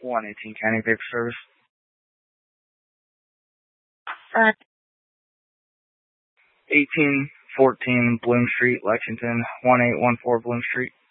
118 County Paper Service. 1814 Bloom Street, Lexington, 1814 Bloom Street.